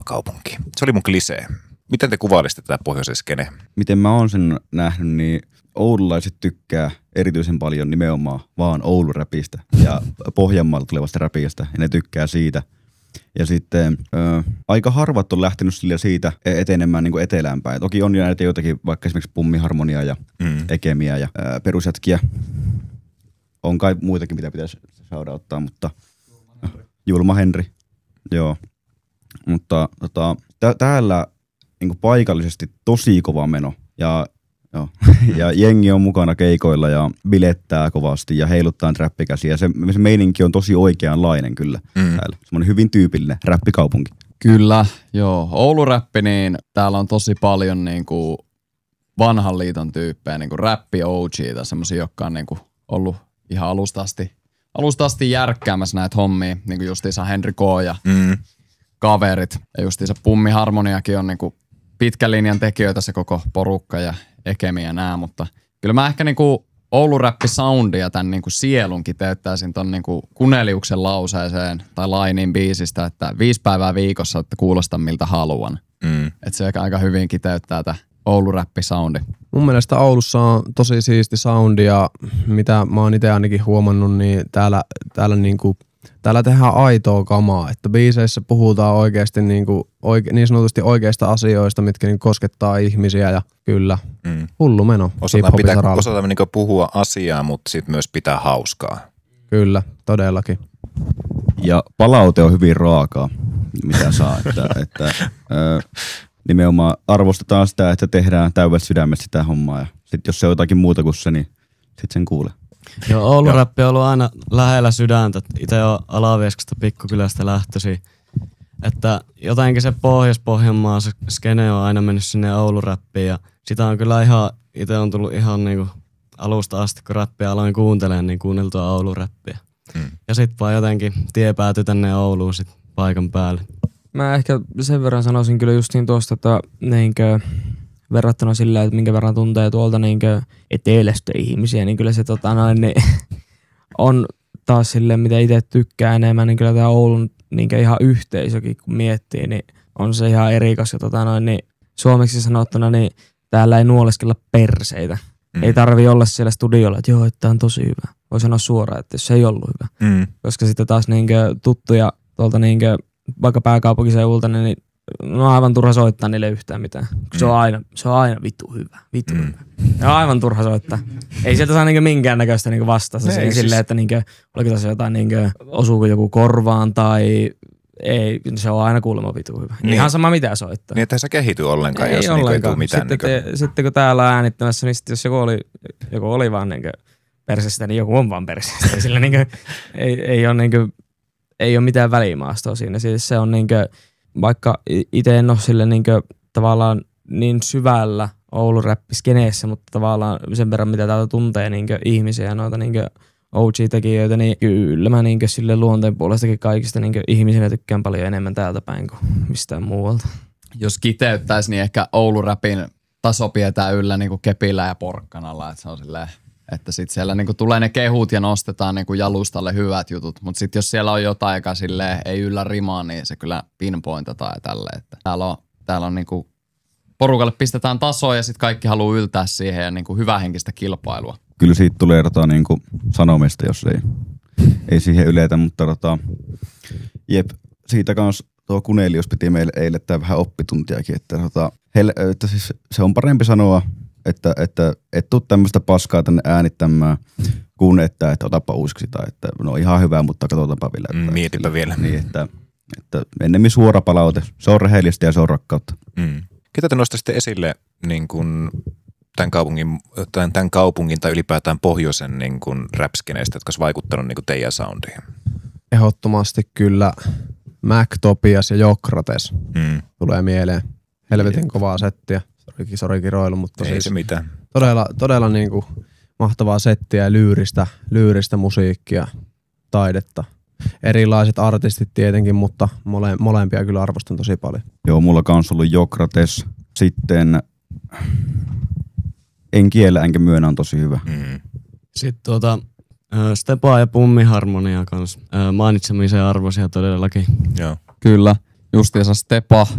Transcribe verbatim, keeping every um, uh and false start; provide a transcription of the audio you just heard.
kaupunki. Se oli mun klisee. Miten te kuvailisitte tätä pohjoisen skene? Miten mä oon sen nähnyt, niin oululaiset tykkää erityisen paljon nimenomaan vaan Oulu-räpistä ja Pohjanmaalta tulevasta räpistä, ja ne tykkää siitä. Ja sitten ö, aika harvat on lähtenyt sille siitä etenemään niin kuin eteläänpäin. Toki on jo näitä joitakin, vaikka esimerkiksi Pummiharmonia ja mm. Ekemiä ja ö, perusjätkiä. On kai muitakin, mitä pitäisi saada ottaa, mutta Julma Henri, joo. Mutta tota, tä- täällä niin paikallisesti tosi kova meno ja, joo. ja jengi on mukana keikoilla ja bilettää kovasti ja heiluttaa räppikäsiä. Se, se meininki on tosi oikeanlainen kyllä mm. täällä. Semmoinen hyvin tyypillinen räppikaupunki. Kyllä, joo. Oulu-räppi, niin täällä on tosi paljon niinku vanhan liiton tyyppejä, niinku räppi O G:tä, semmosia, jotka on niinku ollut ihan alusta asti, alusta asti järkkäämässä näitä hommia, niinku justiinsa Henri K. ja mm. kaverit. Ja justiinsa Pummiharmoniakin on niinku pitkän linjan tekijöitä se koko porukka ja Ekemi ja nää, mutta kyllä mä ehkä niinku Oulu-räppi-soundia tän niinku sielun kiteyttäisin ton niinku Kuneliuksen lauseeseen tai lainin biisistä, että viisi päivää viikossa, että kuulosta miltä haluan. Mm. Että se aika hyvin kiteyttää tää Oulu-räppi-soundi. Mun mielestä Oulussa on tosi siisti soundi ja mitä mä oon ite ainakin huomannut, niin täällä, täällä, niinku, täällä tehdään aitoa kamaa. Että biiseissä puhutaan oikeasti niinku, oike, niin sanotusti oikeista asioista, mitkä niinku koskettaa ihmisiä ja kyllä, mm. hullu meno. Osataan, pitää, osataan niinku puhua asiaa, mutta sit myös pitää hauskaa. Kyllä, todellakin. Ja palaute on hyvin raakaa, mitä saa, että... että ö, nimenomaan arvostetaan sitä, että tehdään täydet sydämet sitä hommaa ja sitten jos se on jotakin muuta kuin se, niin sitten sen kuulee. Joo, Oulu-räppi on ollut aina lähellä sydäntä. Itse on Alavieskasta pikkukylästä lähtöisin. Että jotenkin se Pohjois-Pohjanmaa, se skene on aina mennyt sinne Oulu-räppiin ja sitä on kyllä ihan, itse on tullut ihan niinku alusta asti, kun räppiä aloin kuuntelemaan, niin kuunneltua Oulu-räppiä. Hmm. Ja sitten vaan jotenkin tie päätyi tänne Ouluun sit paikan päälle. Mä ehkä sen verran sanoisin kyllä justiin tuosta, että niinkö, verrattuna sillä, että minkä verran tuntee tuolta niinkö etelästä ihmisiä, niin kyllä se tota noin, niin, on taas silleen, mitä itse tykkää enemmän, niin kyllä tää Oulun niinkö ihan yhteisökin, kun miettii, niin on se ihan erikas. Ja tota noin, niin suomeksi sanottuna, niin täällä ei nuoleskella perseitä. Mm. Ei tarvi olla siellä studiolla, että joo, että tää on tosi hyvä. Voi sanoa suoraan, että se ei ollut hyvä. Mm. Koska sitten taas niinkö tuttuja tuolta niinkö vaikka pääkaupunkiseudulta, niin no on aivan turha soittaa niille yhtään mitään. Mm. Se on aina, se on aina vitu hyvä, vitu mm. hyvä. Ja on aivan turha soittaa. Ei sieltä saa niinku minkäännäköistä niinku vastausta ne, silleen, siis... että niinku, oliko tässä jotain, niinku, osuuko joku korvaan tai ei, se on aina kuulemma vitu hyvä. Niin. Ihan sama mitä soittaa. Niin, että se kehity ollenkaan, ei jos ollenkaan. Niinku ei tule mitään. Sitten, niinku... te, sitten kun täällä on äänittämässä, niin jos joku oli, joku oli vaan niinku persestä, niin joku on vaan persestä. Sillä niinku, ei, ei ole niinku... Ei ole mitään välimaastoa siinä. Siis se on niinkö, vaikka itse en ole sille niinkö tavallaan niin syvällä Oulu-räppiskeneessä, mutta tavallaan sen verran mitä täältä tuntee niinkö ihmisiä ja noita niinkö O G-tekijöitä, niin kyllä mä niinkö sille luonteen puolestakin kaikista niinkö ihmisinä tykkään paljon enemmän täältä päin kuin mistään muualta. Jos kiteyttäisi, niin ehkä Oulu-räpin taso pidetään yllä niinku kepillä ja porkkanalla, että se on silleen... Että sit siellä niinku tulee ne kehut ja nostetaan niinku jalustalle hyvät jutut. Mutta sit jos siellä on jotain, joka silleen ei yllä rimaan, niin se kyllä pinpointataan ja tälleen. Että täällä on, täällä on niinku porukalle pistetään tasoa ja sit kaikki haluaa yltää siihen ja niinku hyvähenkistä kilpailua. Kyllä siitä tulee jotain niinku sanomista, jos ei, ei siihen yletä, mutta tota, jep, siitä kans tuo Kunelius piti meille eilettää vähän oppituntiakin, että, tota, heille, että siis se on parempi sanoa, että, että et tuu tämmöistä paskaa tänne äänittämään, kun että, että otapa uusiksi tai että no ihan hyvä, mutta katsotaanpa vielä. Että, mm, mietipä että, vielä. Niin, että, että ennemmin suora palaute. Se on rehellistä ja se on rakkautta. Mm. Ketä te nostaisitte esille niin kun tämän, kaupungin, tämän, tämän kaupungin tai ylipäätään pohjoisen niin kun rap-skeneistä, jotka olisi vaikuttanut niin kun teidän soundiin? Ehdottomasti kyllä Mac, Topias ja Jokrates mm. tulee mieleen. Helvetin kovaa settiä. Sorikin, sori kiroilu, mutta ei siis se mitään. Todella, todella niinku mahtavaa settiä ja lyyristä, lyyristä musiikkia, taidetta. Erilaiset artistit tietenkin, mutta mole, molempia kyllä arvostan tosi paljon. Joo, mulla kans ollut Jokrates. Sitten En kiellä enkä myönnä on tosi hyvä. Mm. Sitten tuota, Stepa ja Pummiharmonia kanssa mainitsemisen arvoisia todellakin. Joo. Kyllä, justiinsa Stepa